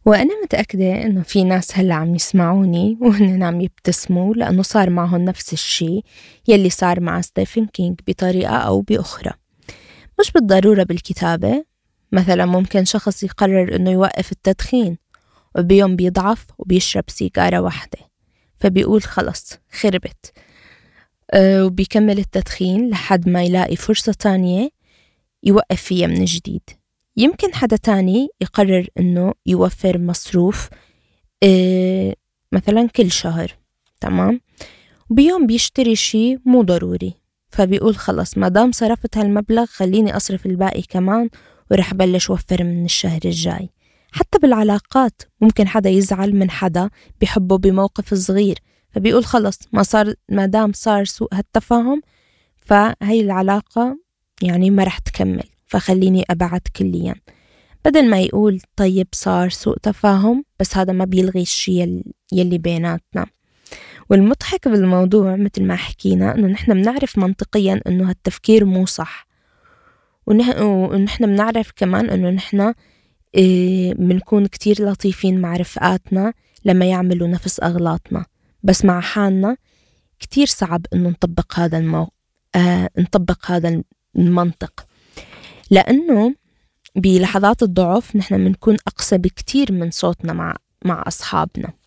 وأنا متأكدة إنه في ناس هلأ عم يسمعوني وهن عم يبتسموا لأنه صار معهم نفس الشي يلي صار مع ستيفن كينج بطريقة أو بأخرى. مش بالضرورة بالكتابة، مثلا ممكن شخص يقرر إنه يوقف التدخين وبيوم بيضعف وبيشرب سيجارة واحدة فبيقول خلص خربت، وبيكمل التدخين لحد ما يلاقي فرصة تانية يوقف فيها من جديد. يمكن حدا تاني يقرر إنه يوفر مصروف مثلا كل شهر، تمام، وبيوم بيشتري شي مو ضروري فبيقول خلص ما دام صرفت هالمبلغ خليني أصرف الباقي كمان ورح بلش وفر من الشهر الجاي. حتى بالعلاقات ممكن حدا يزعل من حدا بيحبه بموقف صغير فبيقول خلص ما دام صار سوء هالتفاهم فهي العلاقة يعني ما رح تكمل فخليني أبعد كليا، بدل ما يقول طيب صار سوء تفاهم بس هذا ما بيلغي الشيء يلي بيناتنا. والمضحك بالموضوع مثل ما حكينا إنه نحن بنعرف منطقيا إنه هالتفكير مو صح، ونحن بنعرف كمان إنه نحن بنكون كتير لطيفين مع رفقاتنا لما يعملوا نفس أغلاطنا، بس مع حالنا كتير صعب إنه نطبق هذا المنطق، لأنه بلحظات الضعف نحن بنكون أقسى بكتير من صوتنا مع أصحابنا.